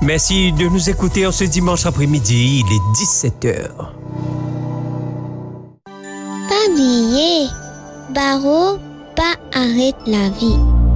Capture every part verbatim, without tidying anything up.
Merci de nous écouter en ce dimanche après-midi, il est dix-sept heures. Pas oublier, Barreau, pas arrête la vie.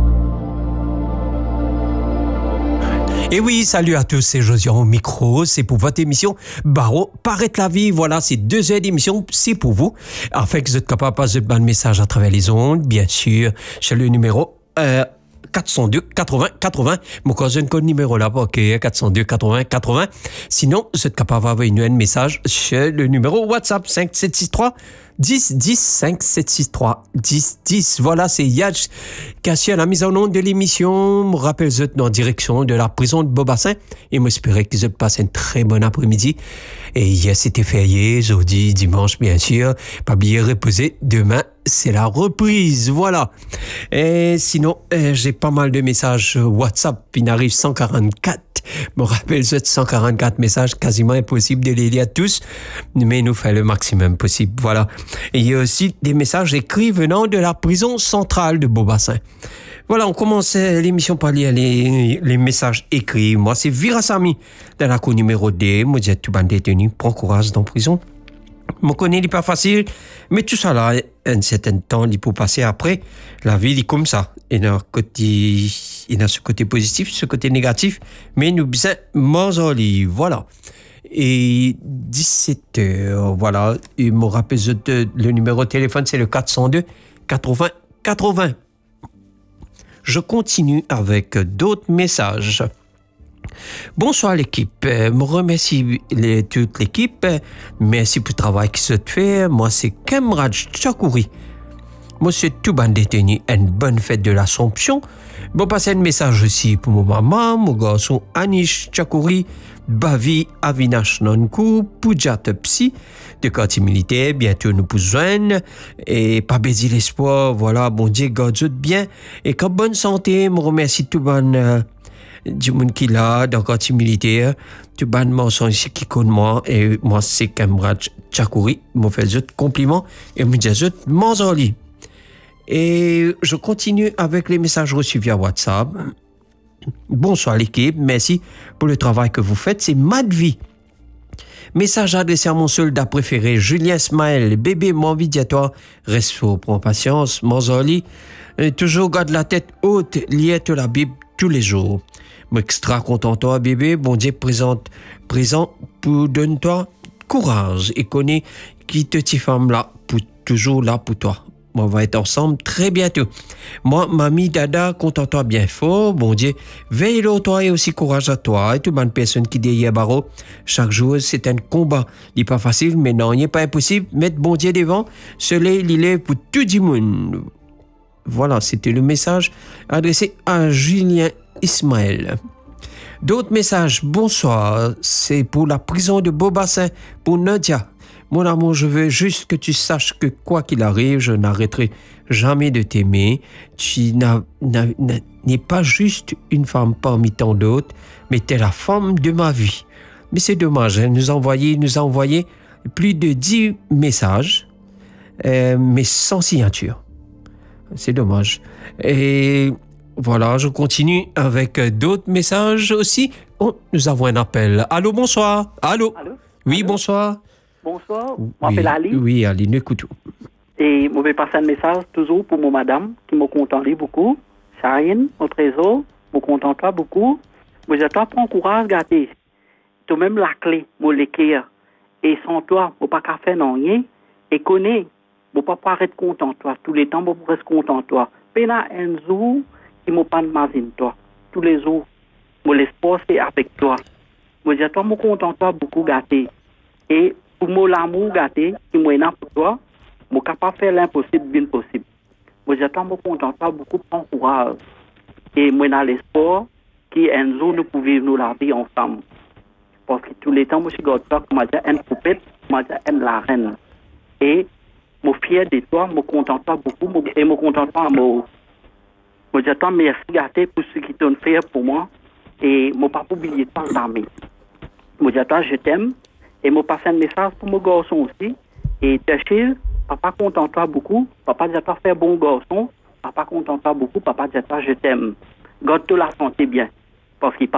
Et oui, salut à tous, c'est Josian au micro, c'est pour votre émission Barreau, paraître la vie, voilà, c'est deux heures d'émission, c'est pour vous, afin que vous êtes capable de passer le message à travers les ondes, bien sûr, c'est le numéro euh, quatre cent deux quatre-vingts quatre-vingts, mon cousin code numéro là, ok, quatre cent deux quatre-vingts quatre-vingts, sinon, vous êtes capable d'envoyer un message sur le numéro WhatsApp cinq sept six trois dix dix cinq sept six trois dix dix. Voilà, c'est Yadj Cassia à la mise en onde de l'émission. Je rappelle vous êtes en direction de la prison de Beaubassin et j'espère que vous passez un très bon après-midi. Et hier c'était férié, jeudi, dimanche bien sûr. Pas bien reposer. Demain c'est la reprise. Voilà. Et sinon euh, j'ai pas mal de messages WhatsApp. Il arrive cent quarante-quatre. Je me rappelle, vous êtes cent quarante-quatre messages, quasiment impossible de les lire tous, mais nous fait le maximum possible. Voilà. Et il y a aussi des messages écrits venant de la prison centrale de Beaubassin. Voilà, on commence l'émission par lire les, les messages écrits. Moi, c'est Virasami, dans la cour numéro deux. Moi, j'ai tout ban détenu, prends courage dans la prison. Je connais, il n'est pas facile, mais tout ça là, un certain temps, il peut passer après. La vie, il est comme ça. Il y a, côté, il y a ce côté positif, ce côté négatif, mais nous besoin manger, voilà. Et dix-sept heures, voilà. Et me rappelle, le numéro de téléphone, c'est le quatre cent deux quatre-vingts quatre-vingts. Je continue avec d'autres messages. Bonsoir l'équipe, je me remercie les, toute l'équipe, merci pour le travail qui se fait. Moi c'est Kemraj Tchakouri. Moi c'est tout ban détenu, une bonne fête de l'Assomption. Bon, passer un message aussi pour mon maman, mon garçon Anish Tchakouri, Bavi Avinash Nonkou, Pujat Psy, de quartier militaire, bientôt nous pour joindre, et pas baiser l'espoir, voilà, bon Dieu, garde bien, et qu'en bonne santé, je me remercie tout ban, euh, du monde qui l'a dans le quartier militaire, tout ban mention ici qui connaît moi, et moi c'est Kamraj Tchakouri, je fais des compliments, et je me dis des manzoli. Et je continue avec les messages reçus via WhatsApp. Bonsoir l'équipe, merci pour le travail que vous faites, c'est Madvi. Message adressé à mon soldat préféré, Julien Smaël, bébé, mon envie à toi, reste fort, prends patience, manzoli, toujours garde la tête haute, liée à la Bible tous les jours. Extra content toi, bébé, bon Dieu présente, présent pour donne-toi courage et connais qui te t'y femme là, pour toujours là pour toi. On va être ensemble très bientôt. Moi, mamie, dada, content-toi bien fort. Bon Dieu, veille le toi et aussi courage à toi. Et toute bonne personne qui dit Barreau. Chaque jour, c'est un combat. Il n'est pas facile, mais non, il n'est pas impossible. Mettre bon Dieu devant. Soleil, il est pour tout le monde. Voilà, c'était le message adressé à Julien Ismaël. D'autres messages. Bonsoir. C'est pour la prison de Beaubassin, pour Nadia. Mon amour, je veux juste que tu saches que quoi qu'il arrive, je n'arrêterai jamais de t'aimer. Tu n'as, n'as, n'es pas juste une femme parmi tant d'autres, mais tu es la femme de ma vie. Mais c'est dommage, elle nous a envoyé, nous a envoyé plus de dix messages, euh, mais sans signature. C'est dommage. Et voilà, je continue avec d'autres messages aussi. Oh, nous avons un appel. Allô, bonsoir. Allô. Allô? Oui, Allô? Bonsoir. Bonsoir, je Oui, m'appelle Ali. Oui, Ali, nous écoutons. Et je vais passer un message toujours pour mon madame, qui me contente beaucoup. Charine, au trésor, me contente beaucoup. Mais je toi, prends courage, gâté. Tu même la clé, moi l'écrire. Et sans toi, je ne peux pas faire rien. Et connais, je ne peux pas être content de toi. Tous les temps, je peux être content de toi. Pena un jour, il ne m'a pas de toi. Tous les jours, je l'espoir, c'est avec toi. Je dis toi, je me contente de toi beaucoup, gâté. Et pour moi, l'amour gâté, qui m'a pour toi, je suis capable de faire l'impossible bien possible. Je dis toi, je me contente de toi beaucoup, prends courage. Et moi, j'ai l'espoir qu'un jour, nous pouvons vivre la vie ensemble. Parce que tous les temps, je suis toi, comme je dis, une poupette, comme je dis, une la reine. Et je suis fier de toi, je me contente de toi beaucoup, et je me contente de toi, je dis toi, merci gâté pour ce que tu as fait pour moi. Et je ne pas oublier de t'entammer. Je dis toi, je t'aime. Et je passe un message pour mon garçon aussi. Et Tachil, papa content toi beaucoup. Papa dit à toi faire bon garçon. Papa content toi beaucoup. Papa dit à toi je t'aime. Garde-toi la santé bien. Parce qu'il